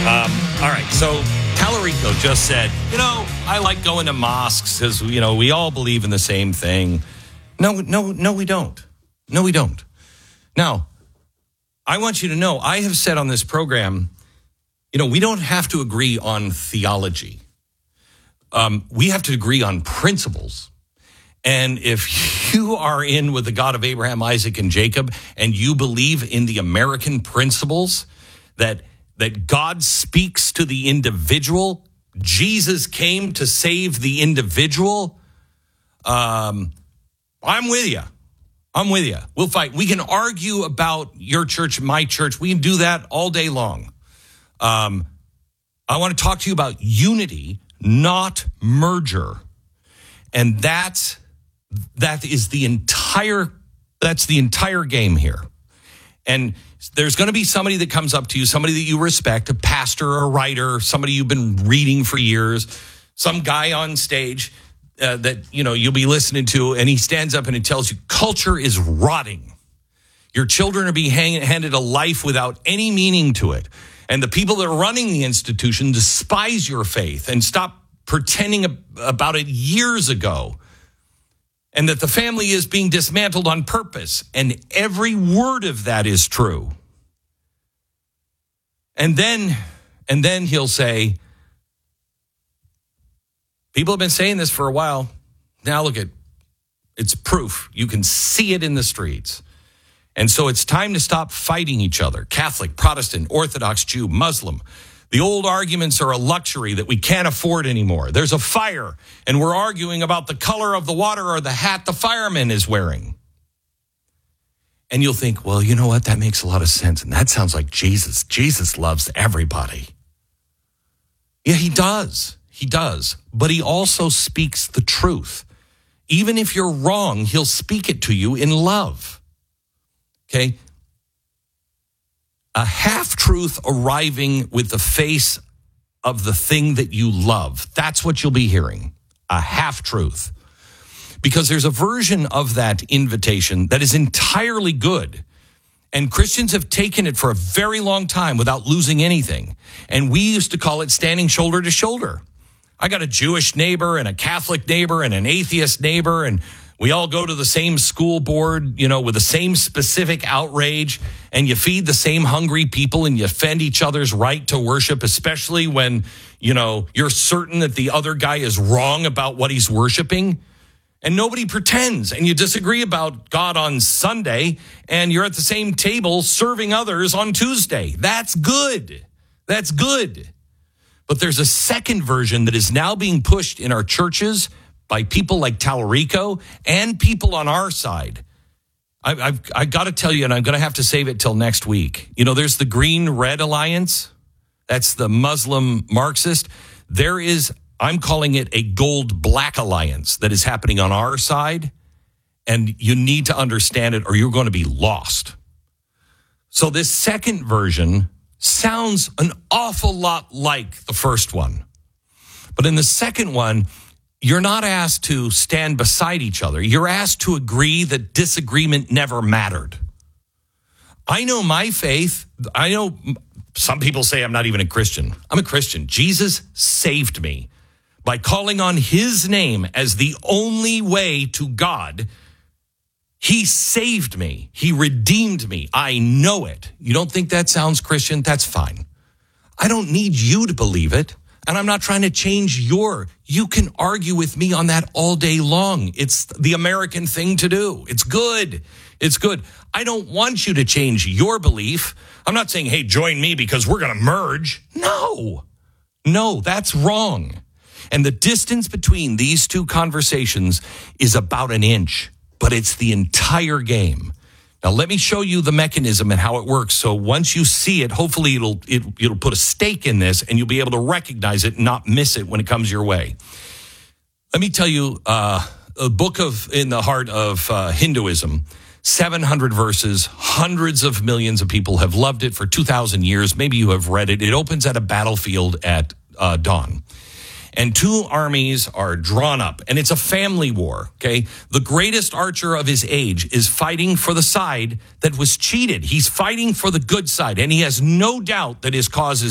All right, so Tallarico just said, I like going to mosques because, we all believe in the same thing. No, we don't. No, we don't. Now, I want you to know, I have said on this program, we don't have to agree on theology. We have to agree on principles. And if you are in with the God of Abraham, Isaac, and Jacob, and you believe in the American principles that God speaks to the individual, Jesus came to save the individual, I'm with you. I'm with you. We'll fight. We can argue about your church, my church. We can do that all day long. I want to talk to you about unity, not merger. And that is the entire game here. And there's going to be somebody that comes up to you, somebody that you respect, a pastor, a writer, somebody you've been reading for years, some guy on stage that you'll be listening to, and he stands up and he tells you culture is rotting. Your children are being handed a life without any meaning to it. And the people that are running the institution despise your faith and stop pretending about it years ago. And that the family is being dismantled on purpose. And every word of that is true. And then he'll say, people have been saying this for a while. Now look, it's proof. You can see it in the streets. And so it's time to stop fighting each other. Catholic, Protestant, Orthodox, Jew, Muslim. The old arguments are a luxury that we can't afford anymore. There's a fire, and we're arguing about the color of the water or the hat the fireman is wearing. And you'll think, well, you know what? That makes a lot of sense. And that sounds like Jesus. Jesus loves everybody. Yeah, he does. He does. But he also speaks the truth. Even if you're wrong, he'll speak it to you in love. Okay? A half-truth arriving with the face of the thing that you love. That's what you'll be hearing. A half-truth. Because there's a version of that invitation that is entirely good. And Christians have taken it for a very long time without losing anything. And we used to call it standing shoulder to shoulder. I got a Jewish neighbor and a Catholic neighbor and an atheist neighbor, and we all go to the same school board, with the same specific outrage, and you feed the same hungry people and you defend each other's right to worship, especially when, you're certain that the other guy is wrong about what he's worshiping. And nobody pretends, and you disagree about God on Sunday, and you're at the same table serving others on Tuesday. That's good. That's good. But there's a second version that is now being pushed in our churches by people like Tallarico and people on our side. I've got to tell you, and I'm going to have to save it till next week. There's the Green-Red Alliance. That's the Muslim Marxist. There is, I'm calling it a Gold-Black Alliance that is happening on our side. And you need to understand it or you're going to be lost. So this second version sounds an awful lot like the first one. But in the second one, you're not asked to stand beside each other. You're asked to agree that disagreement never mattered. I know my faith. I know some people say I'm not even a Christian. I'm a Christian. Jesus saved me by calling on his name as the only way to God. He saved me. He redeemed me. I know it. You don't think that sounds Christian? That's fine. I don't need you to believe it. And I'm not trying to change you can argue with me on that all day long. It's the American thing to do. It's good. It's good. I don't want you to change your belief. I'm not saying, hey, join me because we're going to merge. No, that's wrong. And the distance between these two conversations is about an inch, but it's the entire game. Now, let me show you the mechanism and how it works. So once you see it, hopefully it'll put a stake in this and you'll be able to recognize it and not miss it when it comes your way. Let me tell you a book in the heart of Hinduism, 700 verses, hundreds of millions of people have loved it for 2,000 years. Maybe you have read it. It opens at a battlefield at dawn. And two armies are drawn up, and it's a family war, okay? The greatest archer of his age is fighting for the side that was cheated. He's fighting for the good side, and he has no doubt that his cause is